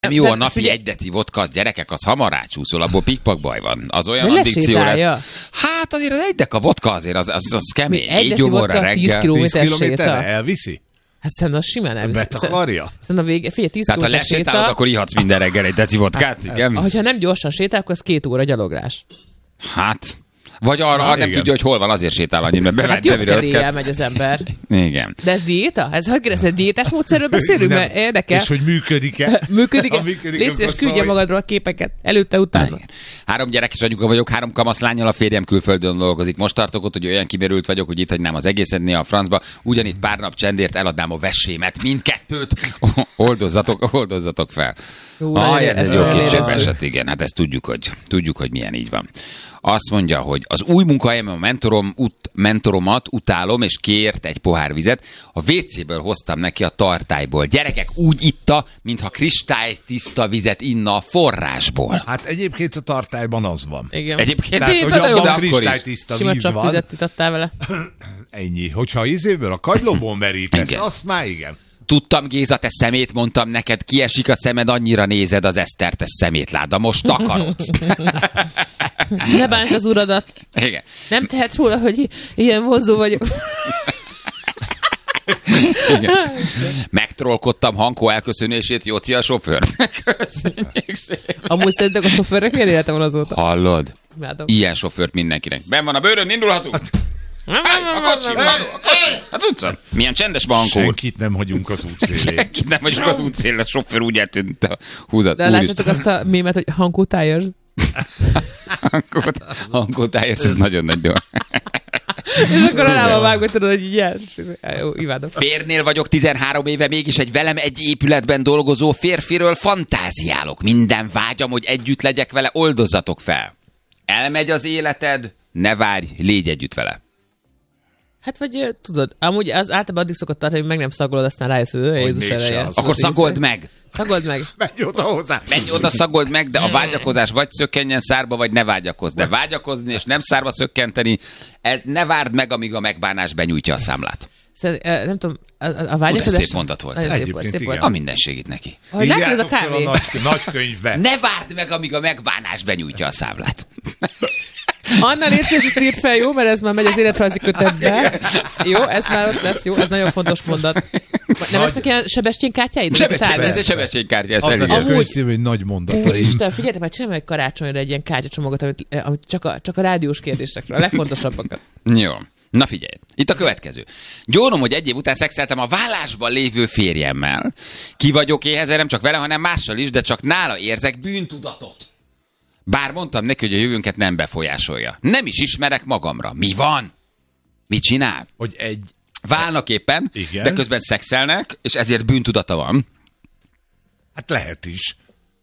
Nem jó a napi egy deci vodka, az gyerekek, az hamar rácsúszol, abból pikpak-baj van. Az olyan addikció lesz. Hát azért az egy deka vodka azért, az kemény. Egy gyomorra reggel. 10 kilométerre elviszi? Hát szerintem az simán elviszi. Betakarja? Szerintem a vége, figyelj, 10 tehát ha lesétálod, akkor ihatsz minden reggel egy deci vodkát, igen? Ha nem gyorsan sétál, akkor az 2 óra gyaloglás. Hát... Vagy arra nem tudja, hogy hol van, azért sétál annyit, mert hát jobb kedéllyel megy az ember. Igen. De ez diéta? Ez hogy kérdezted, diétás módszerről beszélünk? Mert érdekel. És hogy működik-e? Működik-e? Légy szíves, küldje magadról a képeket. Előtte, utána. 3 gyerekes anyuka vagyok, 3 kamaszlánnyal, a férjem külföldön dolgozik. Most tartok ott, hogy olyan kimerült vagyok, hogy itt hagynám az egészet néha a francba. Ugyanitt pár nap csendért eladnám a vesémet. Mindkettőt oldozzatok fel. Ez jó kicsit eset, igen. Hát ezt tudjuk, hogy milyen így van. Azt mondja, hogy az új munkahelyemen a mentoromat utálom, és kért egy pohár vizet. A WC-ből hoztam neki a tartályból. Gyerekek, úgy itta, mintha kristálytiszta vizet inna a forrásból. Hát egyébként a tartályban az van. Igen. Egyébként tehát, hogy abban kristálytiszta víz van. Sima csak vizet itattál vele. Ennyi. Hogyha izéből a kagylóból merítesz, azt már igen. Tudtam, Géza, te szemét, mondtam neked, kiesik a szemed, annyira nézed az Esztert, szemétláda, most takarodsz. Ne bántsd az uradat. Igen. Nem tehet róla, hogy ilyen vonzó vagyok. Igen. Megtrollkodtam Hankó elköszönését, Jóci a sofőrnek. Köszönjük szépen. Amúgy szerintek a sofőrnek milyen élete van azóta? Hallod? Imádom. Ilyen sofőrt mindenkinek. Ben van a bőrön, indulhatunk? A kocsi, az utcán. Milyen csendes van, Hankó. Senkit nem hagyunk az útszélén. Senkit nem hagyunk az útszélén, a sofőr úgy eltűnt a húzat. De látjátok azt a mémet, hogy Hankó Tires? Hankó Tires, ez nagyon nagy dolog. És akkor rám vágva tudod, hogy így jár. Jó, imádom. Férnél vagyok 13 éve, mégis egy velem egy épületben dolgozó férfiről fantáziálok. Minden vágyam, hogy együtt legyek vele, oldozzatok fel. Elmegy az életed, ne várj, légy együtt vele. Hát vagy tudod, amúgy az általában addig szokott tartani, hogy meg nem szagolod, aztán rájössz, hogy Jézus ereje. Akkor szagold meg. Szagold meg. Menj oda hozzá. Menj oda, szagold meg, de a vágyakozás vagy szökkenjen szárba, vagy ne vágyakozz. De vágyakozni és nem szárba szökkenteni, ne várd meg, amíg a megbánás benyújtja a számlát. Nem tudom, a vágyakozás... Szép mondat volt. Szép volt. A mindenségit neki. Látod a kávé? Nagy könyvbe. Ne várd meg, amíg a megbánás benyújtja a számlát. Anna, légy szíves, ezt írt fel, jó? Mert ez már megy az életrajzi kötetbe. Jó, ez már ott lesz, jó? Ez nagyon fontos mondat. Nem lesznek ilyen Sebestyén kártyáid? Ez egy Sebestyén kártya, ez elég. Az a könyvszív, hogy nagy mondataim. Isten, figyeljetek, majd csinálj meg karácsonyra egy ilyen kártyacsomagot, amit csak a rádiós kérdésekről, a legfontosabbakat. Jó. Na figyelj, itt a következő. Gyónom, hogy 1 év után szexeltem a vállásban lévő férjemmel. Ki vagyok éhezen, nem csak vele, hanem mással is, de csak nála érzek bűntudatot. Bár mondtam neki, hogy a jövőnket nem befolyásolja. Nem is ismerek magamra. Mi van? Mit csinál? Hogy válnak éppen, igen, de közben szexelnek, és ezért bűntudata van. Hát lehet is.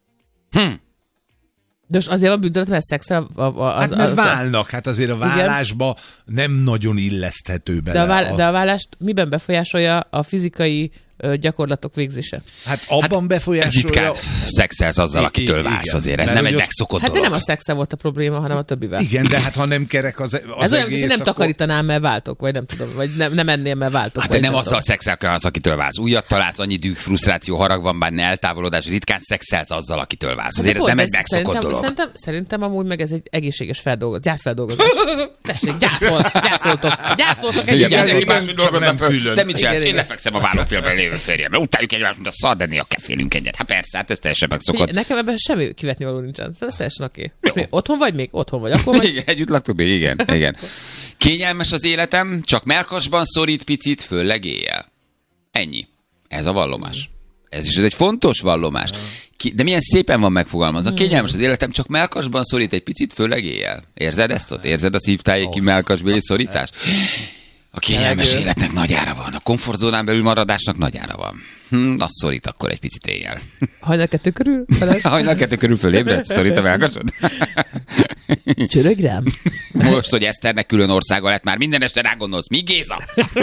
De most azért van bűntudat, mert szexel hát mert válnak, hát azért a vállásba nem nagyon illeszthető bele. De a vállást miben befolyásolja a fizikai gyakorlatok végzése? Hát abban befolyásolja... Szexelsz azzal, akitől válsz azért. Ez nem egy megszokott dolog. Hát de nem a szexel volt a probléma, hanem a többivel. Igen, de hát ha nem kerek az ez olyan, egész, hogy nem takarítanám, mert váltok, vagy nem tudom, vagy nem ennél, mert váltok. Hát de nem azzal szexelkel az, akitől válsz. Újat találsz, annyi düh, frusztráció, harag van benne, eltávolodás, ritkán szexelsz azzal, akitől válsz. Azért ez nem egy megszokott dolog. Szerintem amúgy meg ez egy egészséges gyászfeldolgozás. Tessék, gyászoltok együtt. Mindenki máshogy dolgozom föl. Te mit csinálsz? Én lefekszem a vállófélben lévő férjemmel. Utáljuk egymást, mint a szar, de néha kefélünk egyet. Hát persze, hát ez teljesen megszokott. Nekem ebben semmi kivetni való nincsen. Ez teljesen oké. Okay. Otthon vagy még? Otthon vagy. Akkor igen, együtt laktuk még, igen. Kényelmes az életem, csak mellkasban szorít picit, főleg éjjel. Ennyi. Ez a vallomás. Ez is egy fontos vallomás. De milyen szépen van megfogalmazva. Kényelmes az életem, csak mellkasban szorít egy picit, főleg éjjel. Érzed ezt ott? Érzed a szívtájéki mellkasbéli szorítást? A kényelmes életnek nagy ára van. A komfortzónán belül maradásnak nagy ára van. Az szorít akkor egy picit éjjel. Hajnal 2 körül? Hajnal 2 körül fölébred? Szorít a mellkasod? Csörög rám? Most, hogy Eszternek külön országa lett, már minden este rágondolsz. Mi, Géza?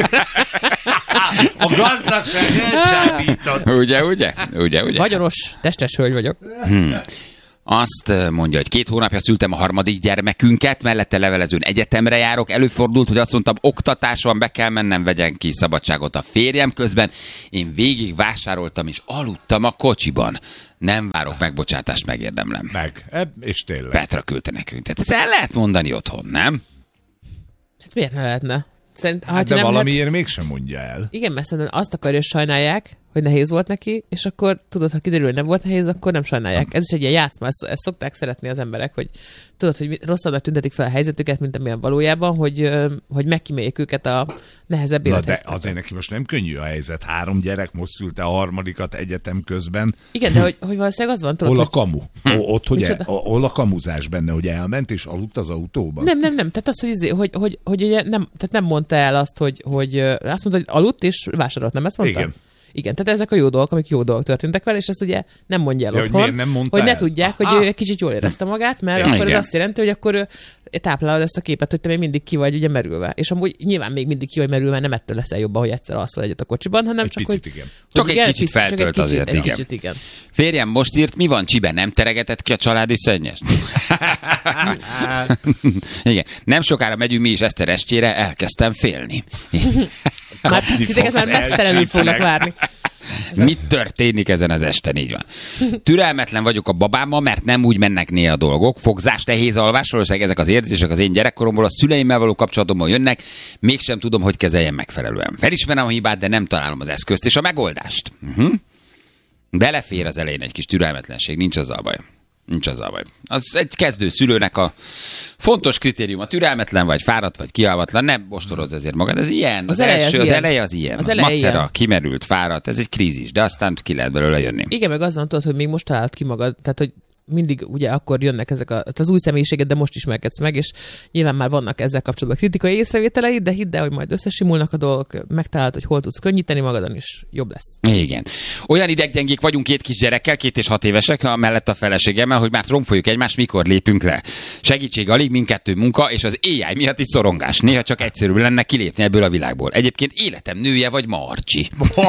A gazdagság elcsábított. Ugye? Vagyonos, testes hölgy vagyok. Azt mondja, hogy 2 hónapja szültem a 3. gyermekünket, mellette levelezőn egyetemre járok. Előfordult, hogy azt mondtam, oktatás van, be kell mennem, vegyen ki szabadságot a férjem közben. Én végig vásároltam és aludtam a kocsiban. Nem várok megbocsátást, megérdemlem. És tényleg. Petra küldte nekünk. Tehát ezt el lehet mondani otthon, nem? Hát miért ne lehetne? De valamiért mégsem mondja el. Igen, mert szerintem azt akarja, hogy sajnálják, hogy nehéz volt neki, és akkor tudod, ha kiderül, hogy nem volt nehéz, akkor nem sajnálják. Ez is egy ilyen játszma, ezt szokták szeretni az emberek, hogy tudod, hogy rosszabbnak tüntetik fel a helyzetüket, mint amilyen valójában, hogy megkíméljék őket a nehezebb élethelyzetet. De azért neki most nem könnyű a helyzet. 3 gyerek, most szülte a 3. egyetem közben. Igen, de hogy valószínűleg az van, tudod, hol a kamu? Ott, hogy hol a kamuzás benne, hogy elment és aludt az autóban? Nem. Tehát az, hogy ugye nem mondta el azt, hogy azt mondta, hogy aludt és vásárolt, nem ezt mondta? Igen, tehát ezek a jó dolgok, amik jó dolgok történtek vele, és ezt ugye nem mondja el otthon, hogy ne tudják, hogy ő egy kicsit jól érezte magát, mert akkor ez azt jelenti, hogy akkor ő táplálod ezt a képet, hogy te még mindig ki vagy ugye merülve. És amúgy nyilván még mindig ki vagy merülve, nem ettől leszel jobban, hogy egyszer alszol egyet a kocsiban, hanem csak picit, hogy... Igen. Csak egy kicsit feltölt azért, igen. Kicsit, igen. Férjem most írt, mi van Csiben, nem teregetett ki a családi szennyest? Igen. Nem sokára megyünk mi is Eszter estjére, elkezdtem félni. Titeket már mesztelenül fognak várni. Mit történik ezen az esten? Így van. Türelmetlen vagyok a babámmal, mert nem úgy mennek néha a dolgok. Fogzás, nehéz alvás, valószínűleg ezek az érzések az én gyerekkoromból, a szüleimmel való kapcsolatomból jönnek, mégsem tudom, hogy kezeljem megfelelően. Felismerem a hibát, de nem találom az eszközt és a megoldást. Belefér az elején egy kis türelmetlenség, nincs azzal baj. Az egy kezdő szülőnek a fontos kritérium, a türelmetlen vagy, fáradt vagy, kialvatlan, nem ostorozd ezért magad, ez ilyen. Az eleje az ilyen. Az macera, kimerült, fáradt, ez egy krízis, de aztán ki lehet belőle jönni. Igen, meg azon tudod, hogy még most találod ki magad, tehát hogy mindig ugye akkor jönnek ezek az új személyiséget, de most ismerkedsz meg, és nyilván már vannak ezzel kapcsolatban kritikai észrevételeid, de hidd el, hogy majd összesimulnak a dolgok, megtalálod, hogy hol tudsz könnyíteni magadon, és jobb lesz. Igen. Olyan ideggyengék vagyunk 2 kisgyerekkel, 2 és 6 évesek, mellett a feleségemmel, hogy már tromfoljuk egymást, mikor lépünk le. Segítség alig, mindkettő munka, és az AI miatt is szorongás. Néha csak egyszerűbb lenne kilépni ebből a világból. Egyébként életem nője vagy Marcsi.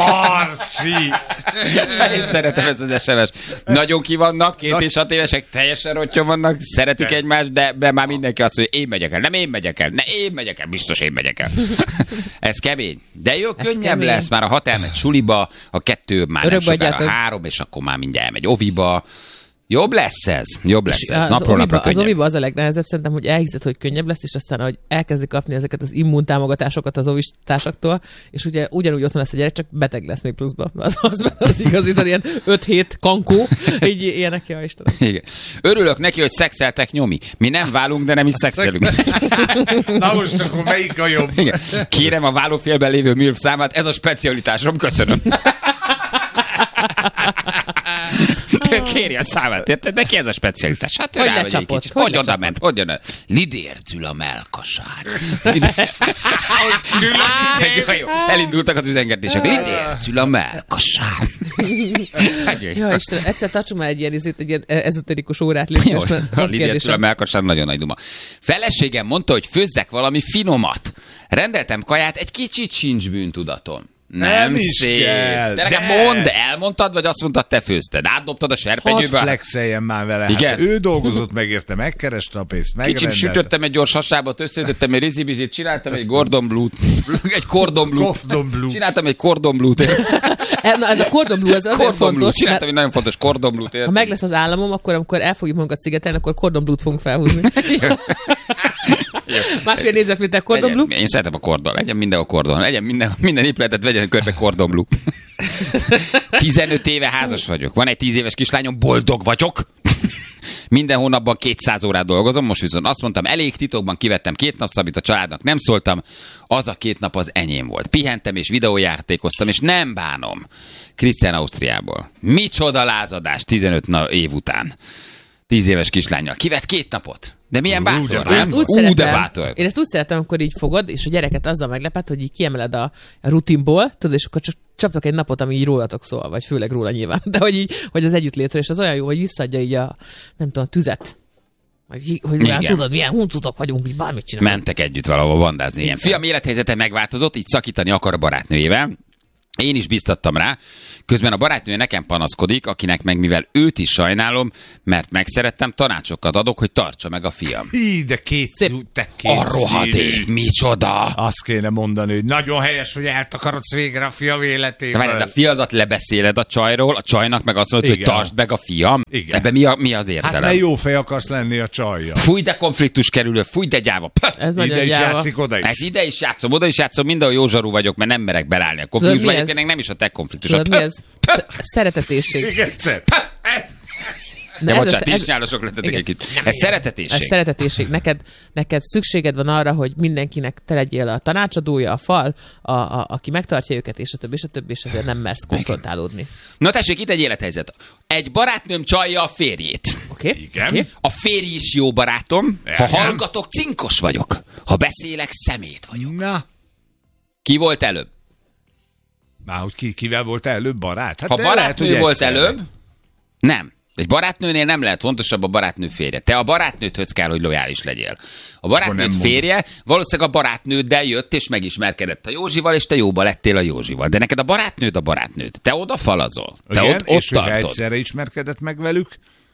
Én szeretem ezt az SMS. Nagyon ki vannak, 2 és 6 évesek, teljesen rottyon vannak, szeretik egymást, de már mindenki azt mondja, én megyek el, nem én megyek el, én megyek el, biztos én megyek el. Ez kemény. De jó, könnyebb lesz, már a 6 elmegy suliba, a 2 már nem sokára, a 3, és akkor már mindjárt elmegy oviba. Jobb lesz ez. Napról napra könnyebb. Az oviba az a legnehezebb szerintem, hogy elhiszed, hogy könnyebb lesz, és aztán, hogy elkezdi kapni ezeket az immuntámogatásokat az ovistársaktól, és ugye ugyanúgy otthon lesz a gyerek, csak beteg lesz még pluszba. Az igazi, ilyen 5-7 kankó, így ilyenek, ja Istenem. Igen. Örülök neki, hogy szexeltek, nyomi. Mi nem válunk, de nem is szexelünk. Na most akkor melyik a jobb? Igen. Kérem a válófélben lévő MILF számát, ez a specialitásom, köszönöm. Kérj a számát, érted? Neki ez a specialitás. Hát hogy lecsapott? Hogy oda ment? Hogy oda? Lidércül a melkasár. Jó, elindultak az üzengetések. Lidércül a melkasár. Jó, Istenem, egyszer tartsunk már egy ilyen ezoterikus órát légy. A lidércül a melkasár nagyon nagy duma. Feleségem mondta, hogy főzzek valami finomat. Rendeltem kaját, egy kicsit sincs bűntudatom. Nem szép. De mondd, elmondtad, vagy azt mondtad, te főzted? Átdobtad a serpenyőbe? Hadd flexeljen már vele. Igen? Hát ő dolgozott meg érte, megkereste a pénzt, megrendelte. Kicsit sütöttem egy gyors hasábot, összeütöttem egy rizibizit, csináltam egy Gordon Blue-t. Egy Cordon Blue. Csináltam egy Cordon Blue-t. Na, ez a Cordon Blue, ez azért fontos. Csináltam egy nagyon fontos Cordon Blue-t. Ha meg lesz az államom, akkor amikor elfogjuk magunkat szigetelni, akkor Cordon Blue-t fogunk felhúzni. Másfél négyzetméter Cordon Blue. Én szeretem a kordon, legyen mindenhol kordon. Legyen minden épületet vegyen körbe Cordon Blue. 15 éve házas vagyok. Van egy 10 éves kislányom, boldog vagyok. Minden hónapban 200 órát dolgozom, most viszont azt mondtam, elég, titokban kivettem 2 napszabit, a családnak nem szóltam, az a 2 nap az enyém volt. Pihentem és videójátékoztam, és nem bánom. Krisztián Ausztriából. Micsoda lázadás 15 év után. 10 éves kislánnyal. Kivett 2 napot. De milyen bátor, nem? De bátor. Én ezt úgy szeretem, amikor így fogod, és a gyereket azzal meglepet, hogy így kiemeled a rutinból, tudod, és akkor csak csaptok egy napot, ami így rólatok szól, vagy főleg róla nyilván, de hogy az együttlétről, és az olyan jó, hogy visszaadja így a, nem tudom, tüzet. Hogy már tudod, milyen huncutok vagyunk, hogy bármit csinálunk. Mentek együtt valahol vandázni. Ilyen fiam élethelyzete megváltozott, így szakítani akar a barátnőjével. Én is biztattam rá, közben a barátnő nekem panaszkodik, akinek meg mivel őt is sajnálom, mert megszerettem, tanácsokat adok, hogy tartsa meg a fiam. Hí, de két a rohadék, micsoda! Azt kéne mondani, hogy nagyon helyes, hogy eltakarodsz végre a fiam életében. De a fiadat lebeszéled a csajról, a csajnak meg azt mondod, hogy tartsd meg a fiam. Igen. Ebben mi az értelem? Hát mert jó fej akarsz lenni a csajja. Fúj, de konfliktus kerülő, fúj, de gyáva. Ez nagyon gyáva. Ez ide is játszom, oda is játszom, mindenhol jó zsarú vagyok, mert nem merek belállni a konfliktusba. Egyébként nem is a te konfliktusod. Tudod, mi ez? Szeretetésség. De bocsánat, ti is nyálosok lettetek egy kicsit. Ez szeretetésség. Ez szeretetésség. Neked szükséged van arra, hogy mindenkinek te legyél a tanácsadója, a fal, aki megtartja őket, és a többi, és ezért nem mersz konfrontálódni. Na tessék, itt egy élethelyzet. Egy barátnőm csalja a férjét. Oké. Igen. A férj is jó barátom. Ha hallgatok, cinkos vagyok. Ha beszélek, szemét vagyok. Na. Ki volt előbb? Már hogy kivel volt előbb barát? Hát ha barátnő volt előbb, nem. Egy barátnőnél nem lehet fontosabb a barátnő férje. Te a barátnőthöz kell, hogy lojális legyél. A barátnőd férje valószínűleg a barátnőddel jött és megismerkedett a Józsival, és te jóba lettél a Józsival. De neked a barátnőd. Te oda falazol. Te igen, ott és tartod. egyszerre ismerkedett meg velük.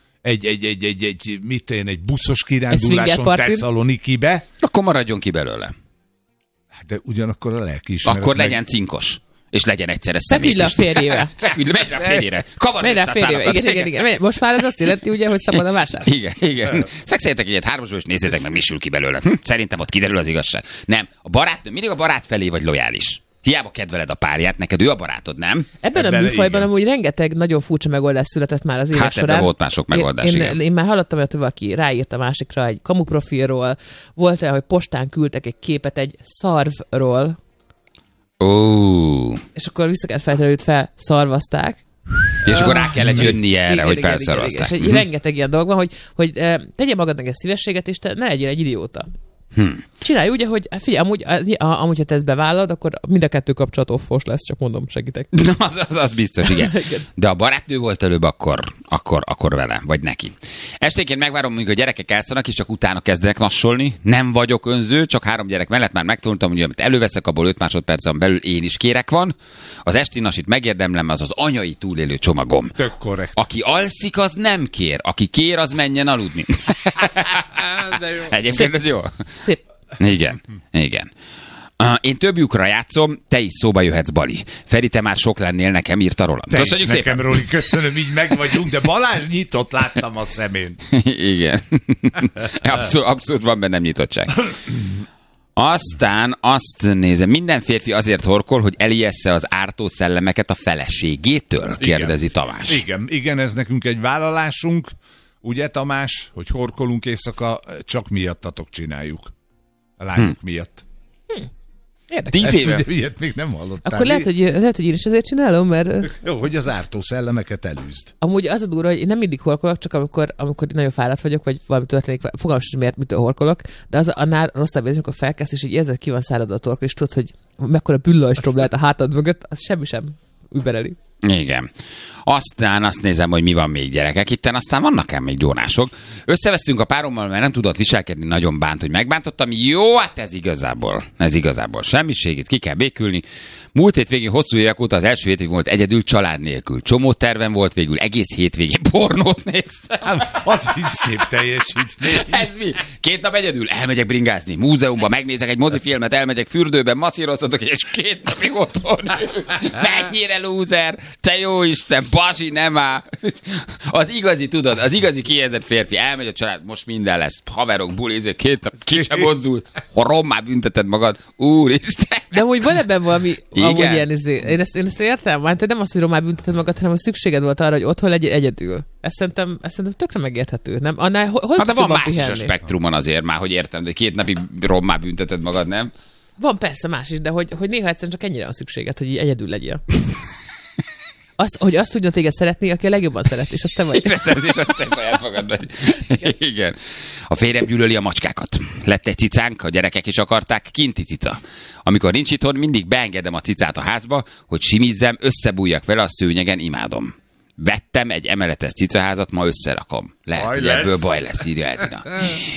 Egy buszos kiránduláson Tesszalonikibe. Akkor maradjon ki belőle. De ugyanakkor a lelkiismeret. Akkor legyen cinkos. És legyen egyszerre szemét. Feküdj le a férjével. Megy rá a férjére. Kavar vissza a szálakat. Igen. Most már ez azt jelenti, ugye, hogy szabad a vásár. Igen. Szexeljetek egyet hármasból, és nézzétek meg, mi sül ki belőle. Szerintem ott kiderül az igazság. Nem. A barátnő, mindig a barát felé vagy lojális. Hiába kedveled a párját, neked ő a barátod, nem? Ebben a műfajban amúgy rengeteg nagyon furcsa megoldás született már az évek során. Hát ebben volt már sok megoldás, igen. Én már hallottam, hogy valaki ráírt a másikra egy kamuprofilról, volt olyan, hogy postán küldtek egy képet egy szarvról, és akkor vissza kellett feltenni, hogy felszarvazták. És akkor rá kellett jönnie erre, hogy felszarvazták. És rengeteg ilyen dolog van, hogy tegye magadnak egy szívességet, és te ne legyél egy idióta. Csinálj úgy, hogy figyelj, amúgy ha te ezt bevállalod, akkor mind a kettő kapcsolat offos lesz, csak mondom, segítek. Az biztos, igen. De a barátnő volt előbb, akkor vele, vagy neki. Esténként megvárom, amikor a gyerekek elszannak, és csak utána kezdenek nassolni. Nem vagyok önző, csak 3 gyerek mellett már megtanultam, hogy amit előveszek, abból 5 másodpercen belül én is kérek van. Az esti nasit megérdemlem, az anyai túlélő csomagom. Tök korrekt. Aki alszik, az nem kér. Aki kér, az menjen aludni. Egyébként ez jó. Szép. Igen. Én több lyukra játszom, te is szóba jöhetsz, Bali. Feri, te már sok lennél, nekem írta Roland. Te is nekem, Roli, köszönöm, így meg vagyunk, de Balázs nyitott, láttam a szemén. Igen. Abszolút van bennem nyitottság. Aztán azt nézem, minden férfi azért horkol, hogy elijessze az ártó szellemeket a feleségétől, kérdezi Tamás. Igen, ez nekünk egy vállalásunk, ugye Tamás, hogy horkolunk éjszaka, csak miattatok csináljuk. A lányok miatt. Érdekes. 10 éve. Ilyet még nem hallottál. Akkor lehet, hogy én is azért csinálom, mert... Jó, hogy az ártó szellemeket elűzd. Amúgy az a durva, hogy én nem mindig horkolok, csak amikor nagyon fáradt vagyok, vagy valami történik, fogalmam sem, mitől horkolok, de az annál rosszabb érzés, amikor felkelsz, és így érzed, ki van száradva a torkol, és tudod, hogy mekkora büllajstrom lehet a hátad mögött, az semmi sem übereli. Igen. Aztán azt nézem, hogy mi van még gyerekek itten, aztán vannak még gyónások. Összevesztünk a párommal, mert nem tudott viselkedni, nagyon bánt, hogy megbántottam. Jó, hát ez igazából semmiség, itt ki kell békülni. Múlt hétvégén hosszú évek óta az első hétvégén volt egyedül család nélkül. Csomó tervem volt végül, egész hétvégén pornót néztem. Az is szép teljesítmény. Ez mi? 2 nap egyedül elmegyek bringázni, múzeumban megnézek egy mozifilmet, elmegyek fürdőben, masszíroztatok, és 2 napig otthon. Mennyire lúzer, te jó Isten, basi, nem áll. Az igazi kihelyezett férfi, elmegy a család, most minden lesz, haverok, buli, 2 nap, ki sem mozdult, ha rommá bünteted magad, úristen. De úgy van ebben valami, amúgy ilyen én ezt értem, hát nem azt, hogy rommá bünteted magad, hanem hogy szükséged volt arra, hogy otthon legyél egyedül. Ezt szerintem tökre megérthető, nem? Annál, hol de van más is a spektrumon azért már, hogy értem, de 2 napig rommá bünteted magad, nem? Van persze más is, de hogy néha egyszerűen csak ennyire van szükséged, hogy így egyedül legyél. Hogy azt tudjon téged szeretni, aki a legjobban szeret, és azt te vagy. És azt te saját magad vagy. Igen. A férjem gyűlöli a macskákat. Lett egy cicánk, a gyerekek is akarták, kinti cica. Amikor nincs itthon, mindig beengedem a cicát a házba, hogy simizzem, összebújjak vele a szőnyegen, imádom. Vettem egy emeletes cicaházat, ma összerakom. Lehet, hogy ebből baj lesz, írja Edina.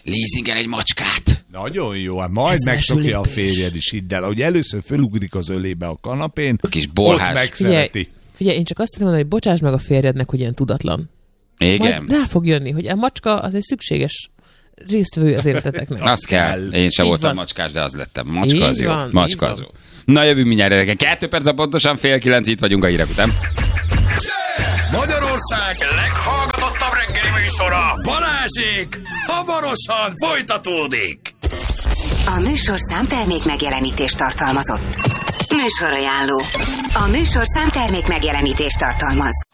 leasingel egy macskát. Nagyon jó, hát majd megszokja a férjed is, hidd el. Ahogy először fölugrik az ölébe a kanapén, a kis bolhás. Ott megszereti. Figyelj, én csak azt mondom, hogy bocsáss meg a férjednek, hogy ilyen tudatlan. Igen. Majd rá fog jönni, hogy a macska az egy szükséges résztvevő az életeteknek. Az kell. Én sem voltam macskás, de az lettem. Macska az jó. Macska az jó. Na, jövünk mindjárt gyerekek. 2 perc, pontosan 8:30, itt vagyunk a hírek után. Magyarország leghallgatottabb reggeli műsora, Balázsék, hamarosan folytatódik. A műsorszám termék megjelenítést tartalmazott. Műsorajánló. A műsorszám termék megjelenítést tartalmaz.